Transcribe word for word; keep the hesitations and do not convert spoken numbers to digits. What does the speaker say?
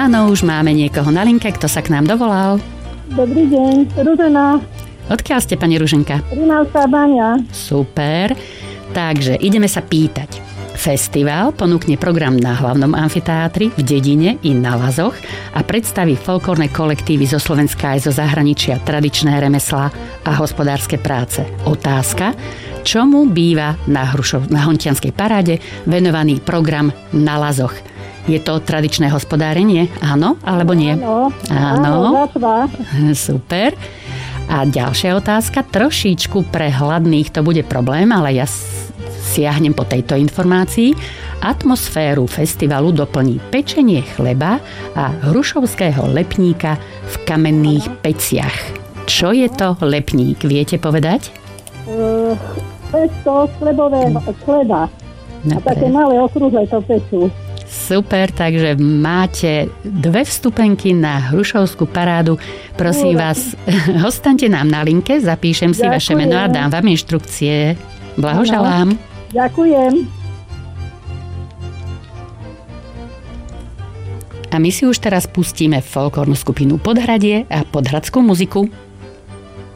Áno, už máme niekoho na linke, kto sa k nám dovolal. Dobrý deň, Ružena. Odkiaľ ste, pani Ruženka? Rinavská Baňa. Super. Takže ideme sa pýtať. Festival ponúkne program na hlavnom amfiteátri, v dedine i na Lazoch a predstaví folklórne kolektívy zo Slovenska aj zo zahraničia, tradičné remeslá a hospodárske práce. Otázka, čomu býva na, Hrušov, na Hontianskej paráde venovaný program na Lazoch? Je to tradičné hospodárenie? Áno alebo nie? Áno. Áno. Áno. Super. A ďalšia otázka, trošičku pre hladných to bude problém, ale ja siahnem po tejto informácii. Atmosféru festivalu doplní pečenie chleba a hrušovského lepníka v kamenných peciach. Čo je to lepník, viete povedať? Uh, pesto chlebového chleba. No, a také malé okrúhle to pečú. Super, takže máte dve vstupenky na Hrušovskú parádu. Prosím no, vás, ostaňte nám na linke, zapíšem si Ďakujem. Vaše meno a dám vám inštrukcie. Blahoželám. Ano. Ďakujem. A my si už teraz pustíme folklórnu skupinu Podhradie a podhradskú muziku.